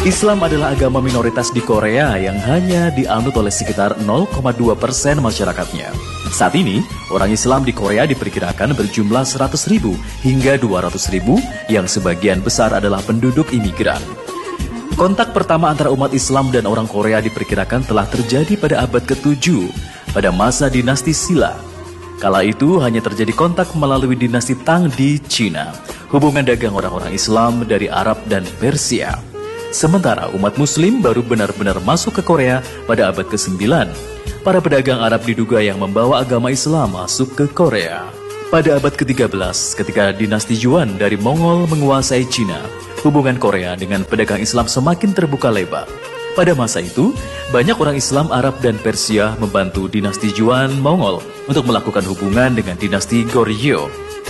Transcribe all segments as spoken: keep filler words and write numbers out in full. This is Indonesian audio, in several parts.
Islam adalah agama minoritas di Korea yang hanya dianut oleh sekitar nol koma dua persen masyarakatnya. Saat ini, orang Islam di Korea diperkirakan berjumlah seratus ribu hingga dua ratus ribu, yang sebagian besar adalah penduduk imigran. Kontak pertama antara umat Islam dan orang Korea diperkirakan telah terjadi pada abad ketujuh, pada masa dinasti Silla. Kala itu hanya terjadi kontak melalui dinasti Tang di Cina, hubungan dagang orang-orang Islam dari Arab dan Persia. Sementara umat Muslim baru benar-benar masuk ke Korea pada abad kesembilan. Para pedagang Arab diduga yang membawa agama Islam masuk ke Korea. Pada abad ketiga belas, ketika dinasti Yuan dari Mongol menguasai Cina, hubungan Korea dengan pedagang Islam semakin terbuka lebar. Pada masa itu, banyak orang Islam Arab dan Persia membantu dinasti Yuan Mongol untuk melakukan hubungan dengan dinasti Goryeo.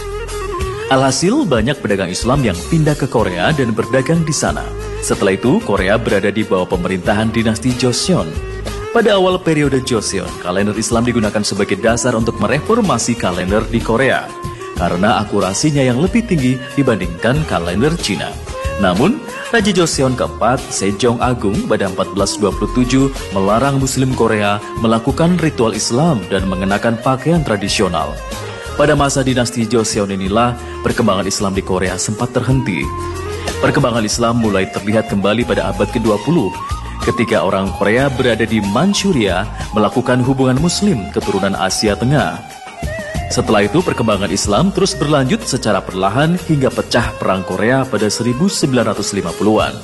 Alhasil, banyak pedagang Islam yang pindah ke Korea dan berdagang di sana. Setelah itu, Korea berada di bawah pemerintahan dinasti Joseon. Pada awal periode Joseon, kalender Islam digunakan sebagai dasar untuk mereformasi kalender di Korea, karena akurasinya yang lebih tinggi dibandingkan kalender Cina. Namun, Raja Joseon keempat, Sejong Agung, pada empat belas dua puluh tujuh melarang Muslim Korea melakukan ritual Islam dan mengenakan pakaian tradisional. Pada masa dinasti Joseon inilah perkembangan Islam di Korea sempat terhenti. Perkembangan Islam mulai terlihat kembali pada abad ke dua puluh, ketika orang Korea berada di Manchuria melakukan hubungan Muslim keturunan Asia Tengah. Setelah itu, perkembangan Islam terus berlanjut secara perlahan hingga pecah Perang Korea pada seribu sembilan ratus lima puluhan.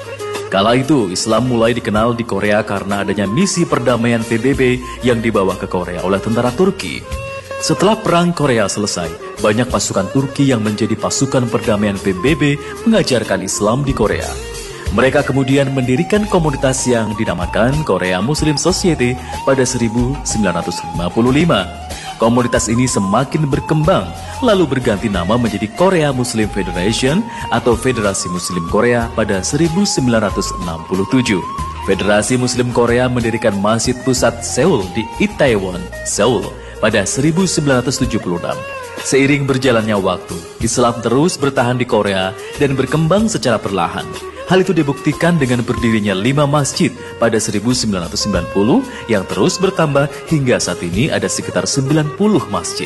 Kala itu, Islam mulai dikenal di Korea karena adanya misi perdamaian P B B yang dibawa ke Korea oleh tentara Turki. Setelah Perang Korea selesai, banyak pasukan Turki yang menjadi pasukan perdamaian P B B mengajarkan Islam di Korea. Mereka kemudian mendirikan komunitas yang dinamakan Korea Muslim Society pada seribu sembilan ratus lima puluh lima. Komunitas ini semakin berkembang, lalu berganti nama menjadi Korea Muslim Federation atau Federasi Muslim Korea pada seribu sembilan ratus enam puluh tujuh. Federasi Muslim Korea mendirikan Masjid Pusat Seoul di Itaewon, Seoul pada seribu sembilan ratus tujuh puluh enam. Seiring berjalannya waktu, Islam terus bertahan di Korea dan berkembang secara perlahan. Hal itu dibuktikan dengan berdirinya lima masjid pada seribu sembilan ratus sembilan puluh yang terus bertambah hingga saat ini ada sekitar sembilan puluh masjid.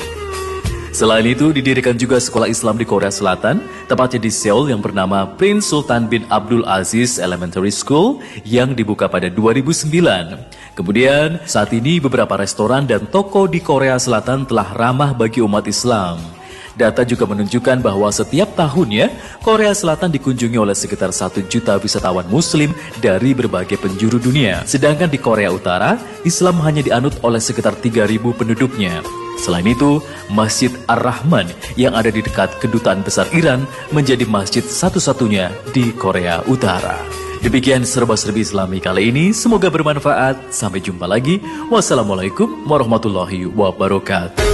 Selain itu, didirikan juga sekolah Islam di Korea Selatan, tepatnya di Seoul yang bernama Prince Sultan bin Abdul Aziz Elementary School yang dibuka pada dua ribu sembilan. Kemudian, saat ini beberapa restoran dan toko di Korea Selatan telah ramah bagi umat Islam. Data juga menunjukkan bahwa setiap tahunnya, Korea Selatan dikunjungi oleh sekitar satu juta wisatawan Muslim dari berbagai penjuru dunia. Sedangkan di Korea Utara, Islam hanya dianut oleh sekitar tiga ribu penduduknya. Selain itu, Masjid Ar-Rahman yang ada di dekat Kedutaan Besar Iran menjadi masjid satu-satunya di Korea Utara. Demikian serba-serbi Islami kali ini, semoga bermanfaat. Sampai jumpa lagi. Wassalamualaikum warahmatullahi wabarakatuh.